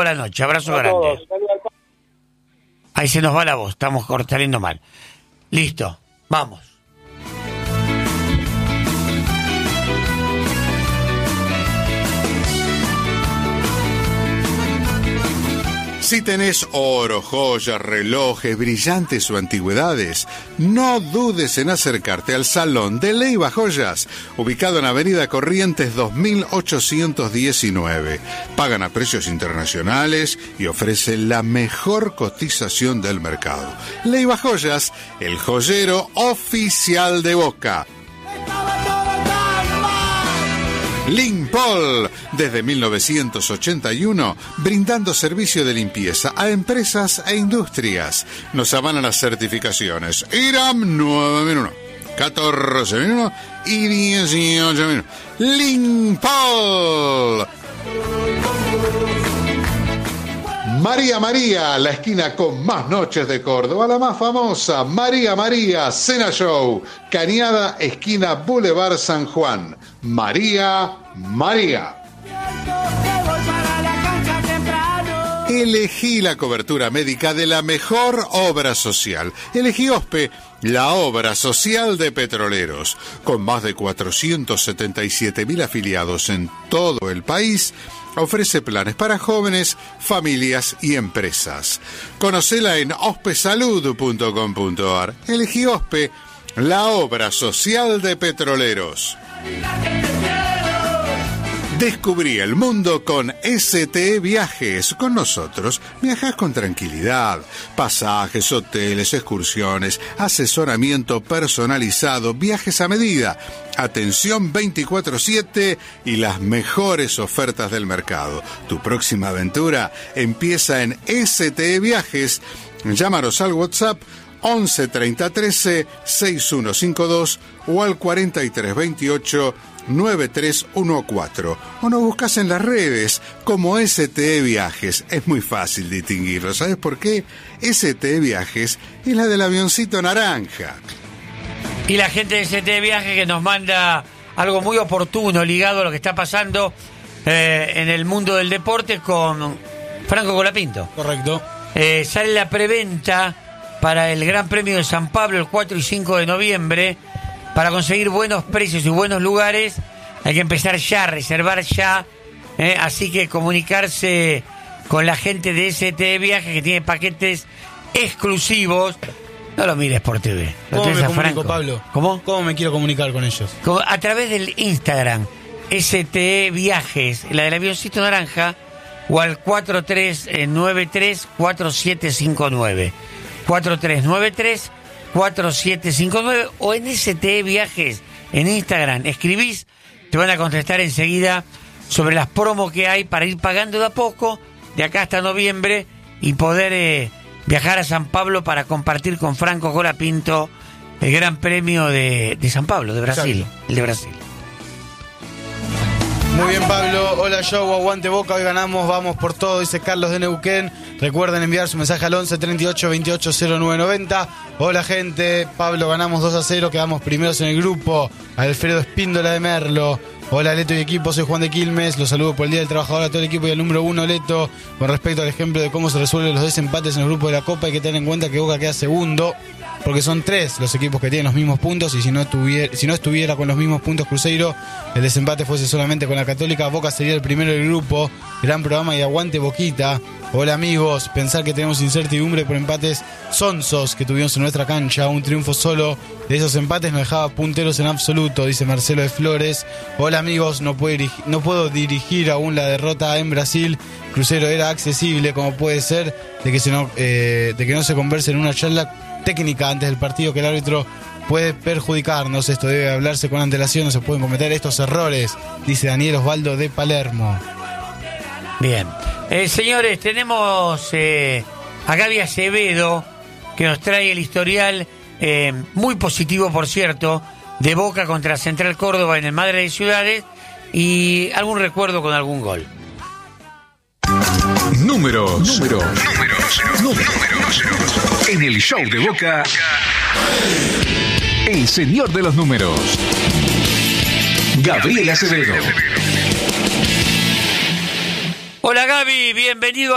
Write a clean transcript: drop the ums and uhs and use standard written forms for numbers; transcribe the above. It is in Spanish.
la noche, abrazo grande. Ahí se nos va la voz, estamos saliendo mal. Listo, vamos. Si tenés oro, joyas, relojes, brillantes o antigüedades, no dudes en acercarte al Salón de Leiva Joyas, ubicado en Avenida Corrientes 2819. Pagan a precios internacionales y ofrecen la mejor cotización del mercado. Leiva Joyas, el joyero oficial de Boca. Limpol, desde 1981, brindando servicio de limpieza a empresas e industrias. Nos avalan las certificaciones IRAM 9001, 14001 y 18001. Limpol. María, la esquina con más noches de Córdoba, la más famosa, María, Cena Show, Cañada, esquina Boulevard San Juan. María. Elegí la cobertura médica de la mejor obra social. Elegí OSPE, la obra social de Petroleros. Con más de 477.000 afiliados en todo el país, ofrece planes para jóvenes, familias y empresas. Conocela en ospesalud.com.ar. Elegí OSPE, la obra social de Petroleros. Descubrí el mundo con ST Viajes. Con nosotros viajás con tranquilidad. Pasajes, hoteles, excursiones, asesoramiento personalizado, viajes a medida, atención 24/7 y las mejores ofertas del mercado. Tu próxima aventura empieza en ST Viajes. Llámanos al WhatsApp 11 30 13 6152 o al 43 28 9314, o nos buscas en las redes como ST Viajes. Es muy fácil distinguirlo. ¿Sabes por qué? ST Viajes es la del avioncito naranja. Y la gente de ST Viajes que nos manda algo muy oportuno ligado a lo que está pasando en el mundo del deporte con Franco Colapinto. Correcto. Sale la preventa para el Gran Premio de San Pablo el 4 y 5 de noviembre. Para conseguir buenos precios y buenos lugares hay que empezar ya, reservar ya, así que comunicarse con la gente de ST Viajes que tiene paquetes exclusivos. No lo mires por TV. ¿Cómo me comunico, Pablo? ¿Cómo me quiero comunicar con ellos? A través del Instagram, ST Viajes, la del avioncito naranja, o al 4393-4759. 4393-4759 o en ST Viajes en Instagram. Escribís, te van a contestar enseguida sobre las promos que hay para ir pagando de a poco, de acá hasta noviembre, y poder viajar a San Pablo para compartir con Franco Colapinto el Gran Premio de San Pablo, de Brasil. Exacto. El de Brasil. Muy bien, Pablo. Hola, show, aguante Boca, hoy ganamos, vamos por todo, dice Carlos de Neuquén. Recuerden enviar su mensaje al 11 38 28 0990. Hola, gente. Pablo, ganamos 2-0, quedamos primeros en el grupo. Alfredo Espíndola de Merlo. Hola, Leto y equipo, soy Juan de Quilmes. Los saludo por el Día del Trabajador a todo el equipo y al número 1, Leto. Con respecto al ejemplo de cómo se resuelven los desempates en el grupo de la Copa, hay que tener en cuenta que Boca queda segundo, porque son 3 los equipos que tienen los mismos puntos, y si no estuviera con los mismos puntos Cruzeiro, el desempate fuese solamente con la Católica, Boca sería el primero del grupo. Gran programa y aguante Boquita. Hola, amigos, pensar que tenemos incertidumbre por empates sonsos que tuvimos en nuestra cancha, un triunfo solo de esos empates nos dejaba punteros en absoluto, dice Marcelo de Flores. Hola, amigos, no puedo dirigir aún la derrota en Brasil. Cruzeiro era accesible, como puede ser de que no se converse en una charla técnica antes del partido, que el árbitro puede perjudicarnos. Esto debe hablarse con antelación, no se pueden cometer estos errores, dice Daniel Osvaldo de Palermo. Bien, señores, tenemos a Gaby Acevedo, que nos trae el historial muy positivo, por cierto, de Boca contra Central Córdoba en el Madre de Ciudades, y algún recuerdo con algún gol. Números. En el show de Boca, el señor de los números, Gabriel Acevedo. Hola, Gaby, bienvenido a